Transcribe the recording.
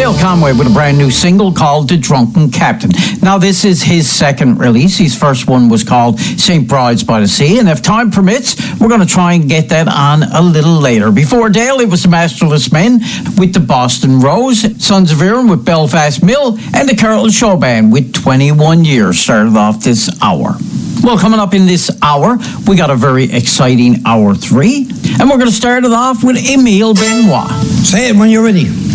Dale Conway with a brand new single called The Drunken Captain. Now, this is his second release. His first one was called St. Bride's by the Sea, and if time permits, we're going to try and get that on a little later. Before Dale, it was the Masterless Men with the Boston Rose, Sons of Erin with Belfast Mill, and the Carroll Show Band with 21 Years started off this hour. Well, coming up in this hour, we got a very exciting hour 3, and we're going to start it off with Emile Benoit. Say it when you're ready.